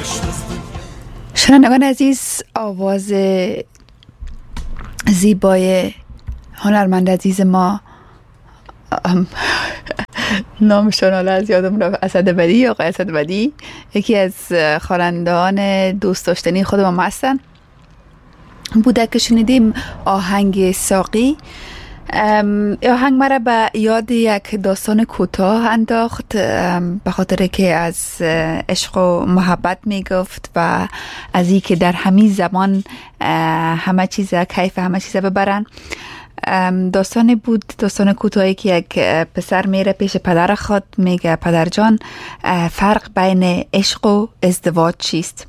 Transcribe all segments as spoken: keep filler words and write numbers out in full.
شنوندگان عزیز، آواز زیبای هنرمند عزیز ما، نامشون حالا از یادم رفت، اسدبدی، آقای اسدبدی، یکی از خوانندگان دوست داشتنی خود ما هستن، بوده که شنیدیم آهنگ ساقی. آهنگ مرا به یاد یک داستان کوتاه انداخت، به خاطر که از عشق و محبت می گفت و از این که در همین زمان همه چیز کیف همه چیز ببرن. داستان بود، داستان کوتاهی که یک پسر میره پیش پدر خود، میگه پدر جان، فرق بین عشق و ازدواج چیست؟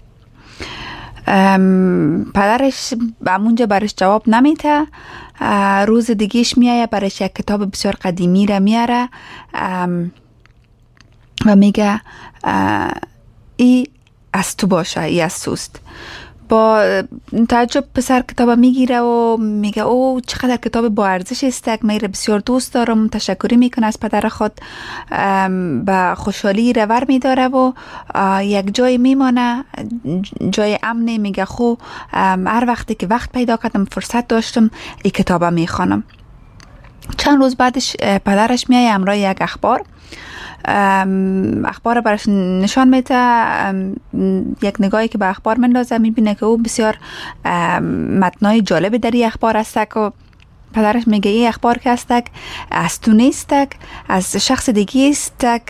پدرش همونجا برش جواب نمیده. روز دیگهش میایه، برش یک کتاب بسیار قدیمی را میاره و میگه ای از تو باشه، ای از توست. با تعجب پسر کتاب میگیره و میگه او چقدر کتاب با ارزش است، من بسیار دوست دارم. تشکری میکنه از پدر خود، به خوشحالی رور میداره و یک جای میمانه، جای امنی. میگه خو هر وقتی که وقت پیدا کردم، فرصت داشتم، این کتاب میخوانم. چند روز بعدش پدرش میایه همراه یک اخبار، اخبار برش نشان میده. یک نگاهی که به اخبار مندازه، میبینه که او بسیار متنای جالب در این اخبار هستک و پدرش میگه این اخبار که هستک از تو نیستک، از شخص دیگه استک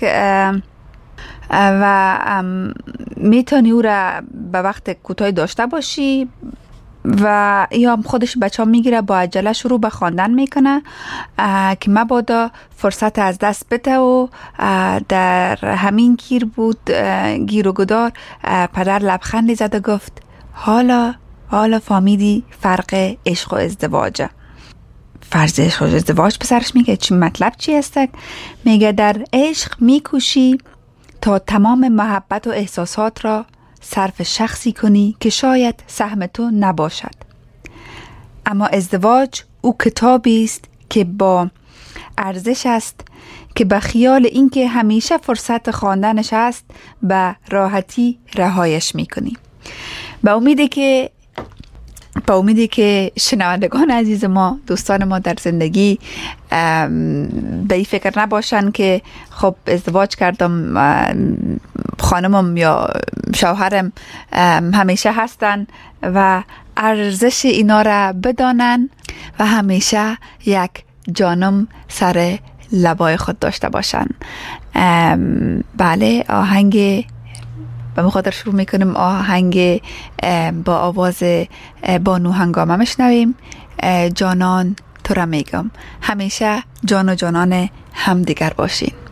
و میتونی او را به وقت کوتاه داشته باشی. و یا خودش بچه ها میگیره، با عجله شروع به خواندن میکنه که مبادا فرصت از دست بده و در همین گیر بود، گیر و گدار. پدر لبخندی زد و گفت حالا حالا فهمیدی فرق عشق و ازدواجه. فرض عشق و ازدواج. پسرش میگه چی مطلب چی هستک؟ میگه در عشق میکوشی تا تمام محبت و احساسات را صرف شخصی کنی که شاید سهم تو نباشد، اما ازدواج او کتابی است که با ارزش است که به خیال اینکه همیشه فرصت خواندنش است به راحتی رهایش میکنی. به امیدی که با امیدی که شنوندگان عزیز ما، دوستان ما در زندگی به این فکر نباشن که خب ازدواج کردم، خانمم یا شوهرم همیشه هستن و ارزش اینا را بدانن و همیشه یک جانم سر لبای خود داشته باشن. بله، آهنگ به مخاطر شروع میکنیم. آهنگ با آواز بانو هنگامه میشنویم. جانان تو را میگم، همیشه جان و جانان همدیگر باشین.